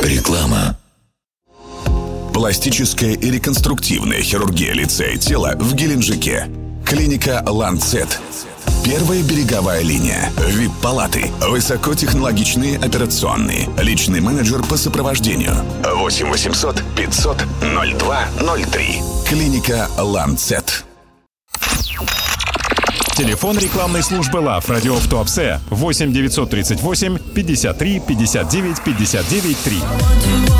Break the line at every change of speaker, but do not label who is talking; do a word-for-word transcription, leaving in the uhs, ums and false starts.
Реклама.
Пластическая и реконструктивная хирургия лица и тела в Геленджике. Клиника «Ланцет». Первая береговая линия. ви ай пи-палаты. Высокотехнологичные операционные. Личный менеджер по сопровождению. восемь восемьсот пятьсот ноль два ноль три. Клиника «Ланцет».
Телефон рекламной службы ЛАВ «Радио в Туапсе» восемь девятьсот тридцать восемь пятьдесят три пятьдесят девять пятьдесят девять три.